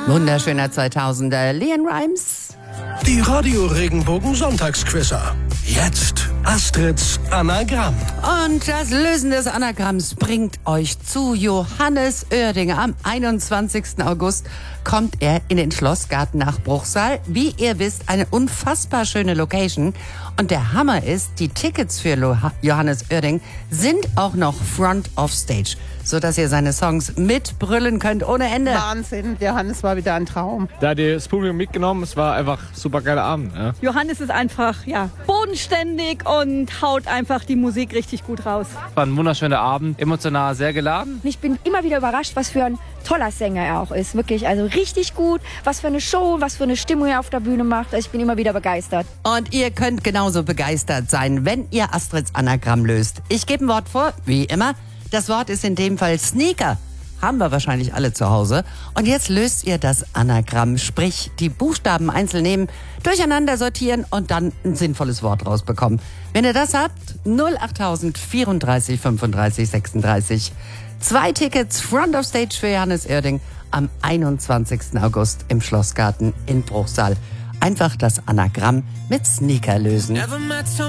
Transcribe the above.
Wunderschöner 2000er Leon Rimes. Die Radio-Regenbogen-Sonntagsquizzer. Jetzt Astrids Anagramm. Und das Lösen des Anagramms bringt euch zu Johannes Oerdinger. Am 21. August kommt er in den Schlossgarten nach Bruchsal. Wie ihr wisst, eine unfassbar schöne Location. Und der Hammer ist, die Tickets für Johannes Oerding sind auch noch Front of Stage, sodass ihr seine Songs mitbrüllen könnt ohne Ende. Wahnsinn, Johannes war wieder ein Traum. Da hat das Publikum mitgenommen, es war einfach ein super geiler Abend. Ja. Johannes ist einfach bodenständig und haut einfach die Musik richtig gut raus. War ein wunderschöner Abend, emotional sehr geladen. Ich bin immer wieder überrascht, was für ein toller Sänger er auch ist. Wirklich, also richtig gut. Was für eine Show, was für eine Stimmung er auf der Bühne macht. Also ich bin immer wieder begeistert. Und ihr könnt genauso begeistert sein, wenn ihr Astrids Anagramm löst. Ich gebe ein Wort vor, wie immer. Das Wort ist in dem Fall Sneaker. Haben wir wahrscheinlich alle zu Hause. Und jetzt löst ihr das Anagramm, sprich die Buchstaben einzeln nehmen, durcheinander sortieren und dann ein sinnvolles Wort rausbekommen. Wenn ihr das habt, 08000 34 35 36. 2 Tickets Front of Stage für Johannes Oerding am 21. August im Schlossgarten in Bruchsal. Einfach das Anagramm mit Sneaker lösen.